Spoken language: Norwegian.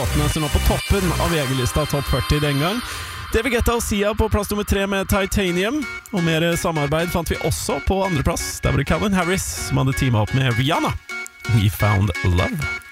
låtene som var på toppen av VG-lista Top 40 den gang. David Guetta og Sia på plass nummer 3 med Titanium. Og mer samarbeid fant vi også på andreplass. Der var det Calvin Harris som hadde teamet opp med Rihanna. We Found Love.